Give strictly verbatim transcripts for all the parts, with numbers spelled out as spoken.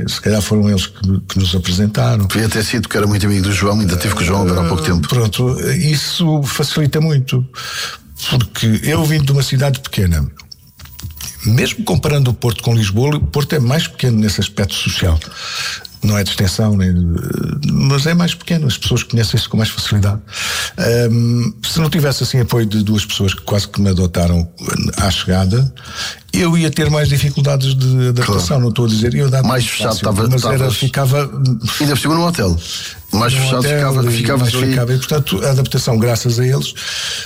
se calhar foram eles que, que nos apresentaram. Podia ter sido, que era muito amigo do João, ainda tive com o João agora há pouco tempo. Pronto, isso facilita muito, porque eu vim de uma cidade pequena. Mesmo comparando o Porto com Lisboa, o Porto é mais pequeno nesse aspecto social. Não é de extensão, nem, mas é mais pequeno, as pessoas conhecem-se com mais facilidade. Um, se não tivesse assim apoio de duas pessoas que quase que me adotaram à chegada, eu ia ter mais dificuldades de adaptação. Claro. Não estou a dizer, eu dava mais fechado, estava, mas era, ficava. Ainda por cima num hotel. Mais num fechado hotel, ficava, ficava, mais ficava. E portanto a adaptação, graças a eles,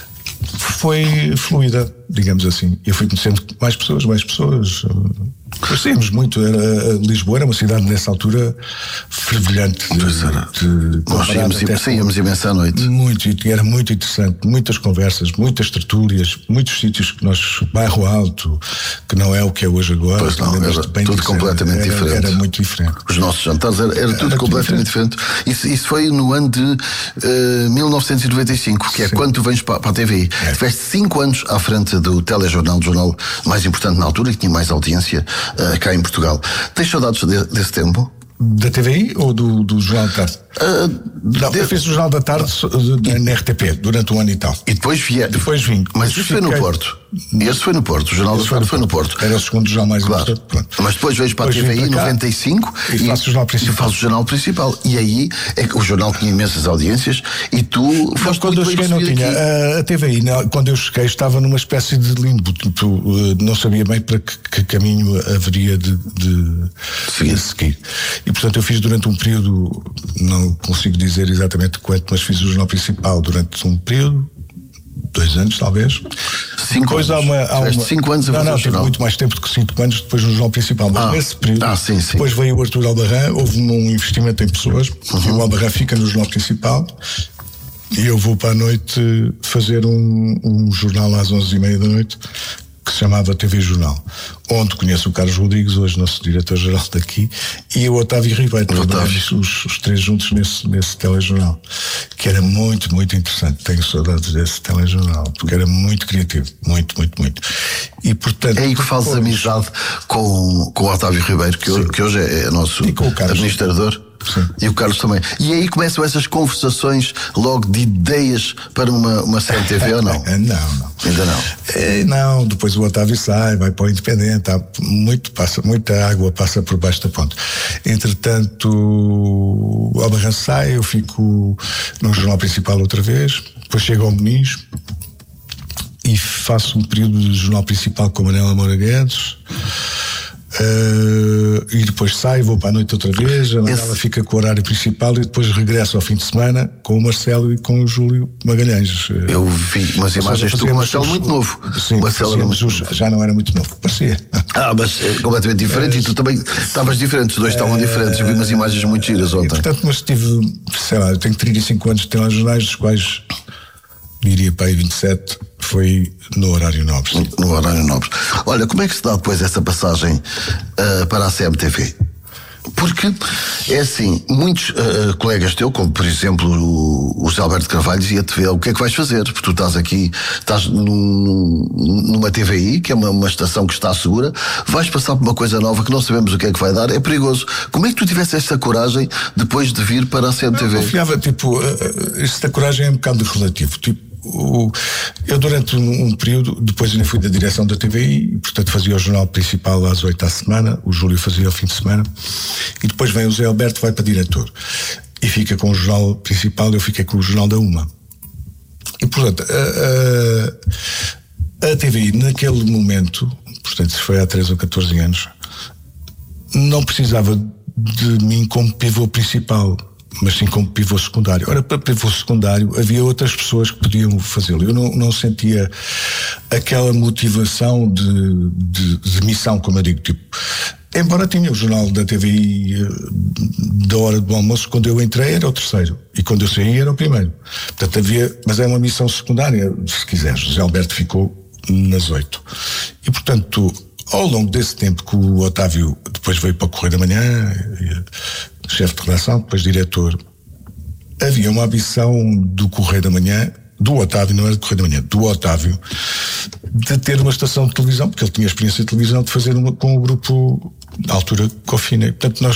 foi fluida, digamos assim. Eu fui conhecendo mais pessoas, mais pessoas. Conhecemos muito. Era, Lisboa era uma cidade nessa altura fervilhante. Pois era. De, de, Nós íamos, saíamos imensa à noite. Muito, e era muito interessante. Muitas conversas, muitas tertúlias, muitos sítios que nós, bairro alto, que não é o que é hoje agora. Pois não, era bem tudo completamente era, diferente. Era muito diferente. Os nossos jantares era, era tudo era completamente diferente. diferente. Isso, isso foi no ano de uh, mil novecentos e noventa e cinco, que é Sim. quando tu vens para, para a T V I. É. Tiveste cinco anos à frente do telejornal, do jornal mais importante na altura, que tinha mais audiência uh, cá em Portugal. Tens saudades de, desse tempo? Da T V I ou do, do Jornal da Tarde? Uh, não, de... eu fiz o Jornal da Tarde e... na R T P durante um ano e tal. E depois vier. Depois vim. Mas isso foi no Porto. Esse foi no Porto. O Jornal da Tarde foi no Porto. Era o segundo jornal mais claro. importante. Pronto. Mas depois vejo para depois a T V I em noventa e cinco e, e faço o jornal principal. E faço o jornal principal. E aí é que o jornal tinha imensas audiências e tu. Mas quando eu cheguei não tinha. Aqui. A T V I, quando eu cheguei, estava numa espécie de limbo. Tu, não sabia bem para que, que caminho haveria de, de, seguir. de seguir. E portanto eu fiz durante um período, não consigo dizer exatamente quanto, mas fiz o jornal principal durante um período, dois anos talvez. Cinco depois anos. Há uma, há uma... Cinco anos a não, fazer não, tive muito mais tempo do que cinco anos depois no jornal principal, mas ah, nesse período ah, sim, sim. depois veio o Artur Albarrán, houve um investimento em pessoas, uhum. e o Albarrán fica no jornal principal e eu vou para a noite fazer um, um jornal às onze e meia da noite que se chamava T V Jornal, onde conheço o Carlos Rodrigues, hoje nosso diretor-geral daqui, e o Otávio Ribeiro, os, os três juntos nesse, nesse telejornal, que era muito, muito interessante. Tenho saudades desse telejornal, porque era muito criativo, muito, muito, muito. E portanto... É aí que fazes depois... amizade com, com o Otávio Ribeiro, que, hoje, que hoje é nosso administrador. Sim. E o Carlos também. E aí começam essas conversações logo de ideias para uma, uma série de T V ou não? Não, não. Ainda não. É, não, depois o Otávio sai, vai para o Independente, há muito, passa, muita água passa por baixo da ponte. Entretanto, o Albarrán sai, eu fico no jornal principal outra vez, depois chego ao Muniz e faço um período de jornal principal com a Manela Moura Guedes. Uh, e depois saio, vou para a noite outra vez, a Manela Esse... fica com o horário principal e depois regresso ao fim de semana com o Marcelo e com o Júlio Magalhães. Eu vi umas imagens tu com o Marcelo os... muito novo. Sim, o Marcelo era muito novo. Já não era muito novo, parecia. Ah, mas é completamente diferente é... e tu também estavas diferente, os dois estavam é... diferentes. Eu vi umas imagens muito giras ontem. E, portanto, mas tive, sei lá, eu tenho trinta e cinco anos de telejornais, dos quais diria para aí vinte e sete foi no horário nobre. No, no horário nobre. Olha, como é que se dá depois essa passagem uh, para a C M T V? Porque é assim, muitos uh, colegas teus, como por exemplo o, o José Alberto Carvalho, dizia-te ver o que é que vais fazer, porque tu estás aqui, estás num, numa T V I, que é uma, uma estação que está segura, vais passar por uma coisa nova que não sabemos o que é que vai dar, é perigoso. Como é que tu tiveste esta coragem depois de vir para a C M T V? Eu confiava, tipo, esta coragem é um bocado relativo, tipo, O, eu durante um, um período, depois ainda fui da direção da T V I e portanto fazia o jornal principal às oito à semana, o Júlio fazia ao fim de semana e depois vem o Zé Alberto, vai para diretor e fica com o jornal principal, eu fiquei com o jornal da Uma e portanto a, a, a T V I naquele momento, portanto isso foi há treze ou catorze anos, não precisava de mim como pivô principal, mas sim como pivô secundário. Ora, para pivô secundário havia outras pessoas que podiam fazê-lo. Eu não, não sentia aquela motivação de, de, de missão, como eu digo, tipo, embora tinha o jornal da T V I da hora do almoço, quando eu entrei era o terceiro e quando eu saí era o primeiro. Portanto havia, mas é uma missão secundária, se quiseres. José Alberto ficou nas oito. E portanto, ao longo desse tempo que o Otávio depois veio para o Correio da Manhã, chefe de redação, depois diretor, havia uma ambição do Correio da Manhã, do Otávio, não era do Correio da Manhã, do Otávio, de ter uma estação de televisão, porque ele tinha experiência de televisão, de fazer uma com o grupo, na altura, Cofina. Portanto, nós